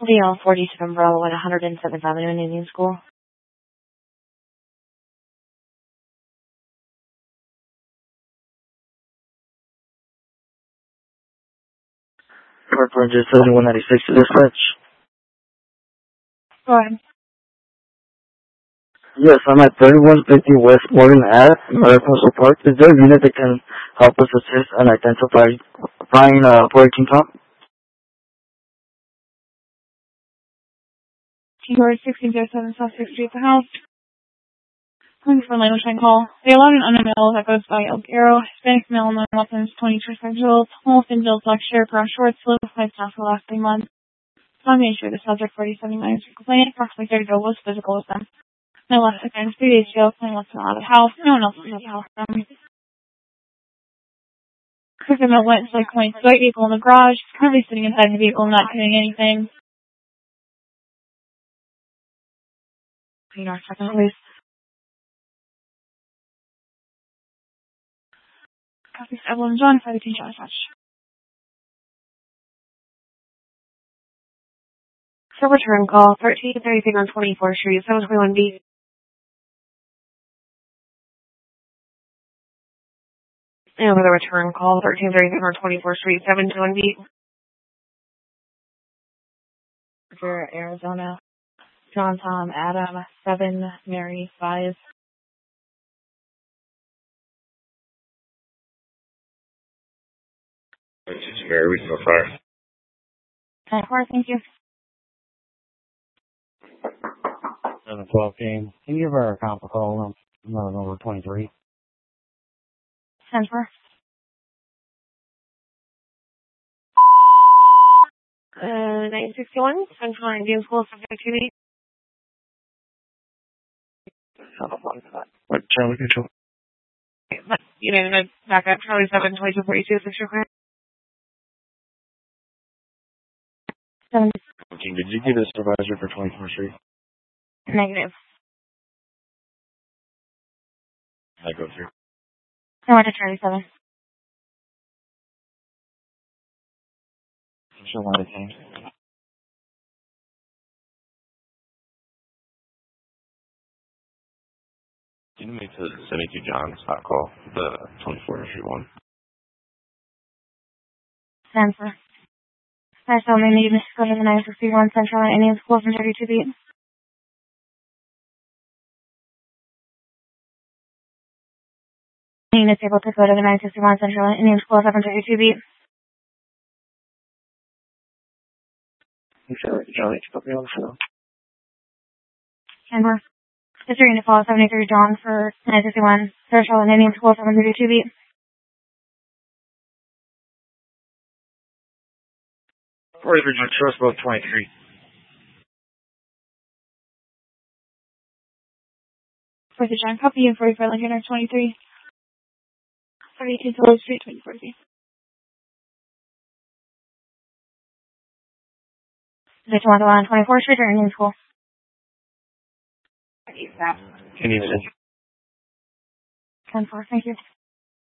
Leo 47 Bravo at 107th Avenue in Indian School. Park Ranger 7196 to dispatch. Go ahead. Yes, I'm at 3150 West Morgan Ave, Mariposa Park. Is there a unit that can help us assist in identifying 418 Tom? Keyword 1607 South 6th Street, the house. Looking for a language line call. They allowed an unknown male that goes by El Guerrero, Hispanic male, known weapons, 22 years, Holston, Bill, black shirt, brown shorts, lived with my staff for the last 3 months. Some nature, the subject 47 complained approximately 30 ago was physical with them. No less than 3 days ago, claiming left them out of the house. No one else was at the house. Cricket went to point the white vehicle in the garage, currently sitting inside the vehicle, not doing anything. Second release. Copy Evelyn John, 518 John Touch. So return call, 1333 on 24th Street, 721B. And with a return call, 1333 on 24th Street, 721B. For Arizona. John Tom Adam 7 Mary 5. This is Mary so far. 10-4, thank you. 7-12 game. Can you give her a comp call number 23? 10-4. 961, Central Indian School, subject to me. What Charlie Control? You know, back up, Charlie 7, 2242, 6 request. 7. Did you get a supervisor for 24th Street? Negative. I go through. I went to Charlie 7. Sure, one of the things. Can you make the 72 John's hot call, the 24th Street one? 10-4. I saw my need to go to the 961 Central Indian School from 32 feet. Units able to go to the 961 Central Indian School from 32 feet. You said Charlie, put me on the phone. 10-4. Is there unit call 73 John for 961 Central Indian School from 32 feet? Or is it trust both 23? For the John, copy and 44 Lincoln 23. 32 Willow Street, 24 feet. Is it 24th Street or Indian School? Can you 10-4, thank you.